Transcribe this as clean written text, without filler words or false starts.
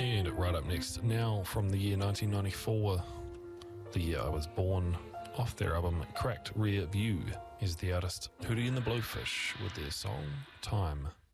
And right up next, now from the year 1994, the year I was born, off their album Cracked Rear View, is the artist Hootie and the Blowfish with their song Time.